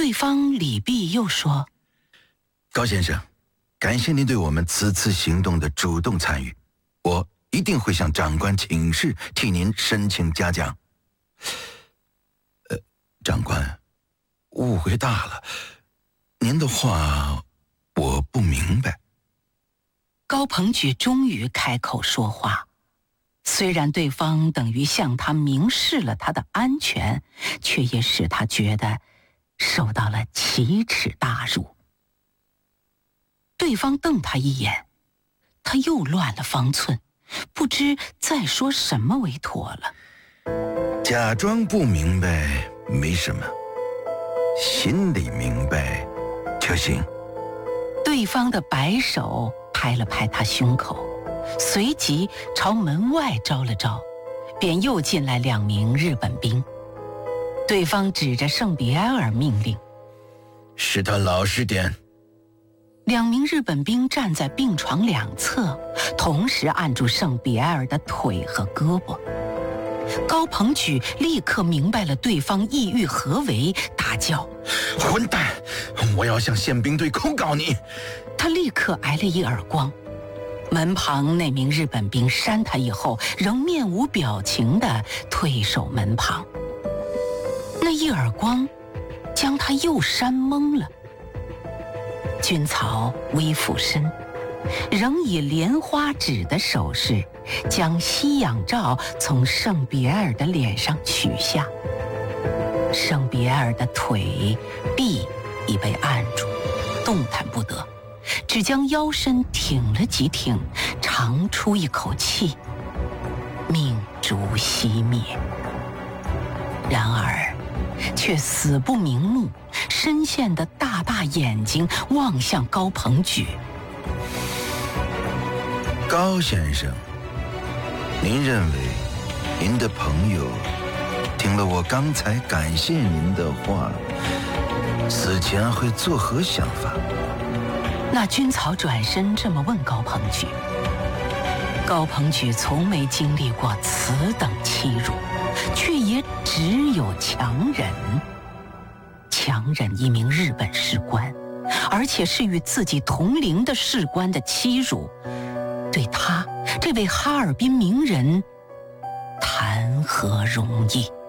对方李泌又说： 高先生，感谢您对我们此次行动的主动参与，我一定会向长官请示，替您申请嘉奖。长官，误会大了，您的话我不明白。 高鹏举终于开口说话，虽然对方等于向他明示了他的安全，却也使他觉得受到了奇耻大辱。对方瞪他一眼，他又乱了方寸，不知再说什么为妥了。 假装不明白没什么，心里明白就行。 对方的白手拍了拍他胸口，随即朝门外招了招，便又进来2名日本兵。对方指着圣比埃尔命令： 使他老实点。 2名日本兵站在病床两侧，同时按住圣比埃尔的腿和胳膊。高鹏举立刻明白了对方意欲何为，大叫： 混蛋，我要向宪兵队控告你。 他立刻挨了一耳光，门旁那名日本兵扇他以后，仍面无表情地退守门旁。那一耳光将他又扇懵了。军曹微俯身，仍以莲花指的手势将吸氧罩从圣比埃尔的脸上取下。圣比埃尔的腿臂已被按住，动弹不得，只将腰身挺了几挺，长出一口气，命烛熄灭。然而却死不瞑目，深陷的大大眼睛望向高鹏举。 高先生，您认为您的朋友听了我刚才感谢您的话，死前会作何想法？ 那军曹转身这么问高鹏举。高鹏举从没经历过此等欺辱，却也只有强忍一名日本士官，而且是与自己同龄的士官的欺辱，对他这位哈尔滨名人谈何容易？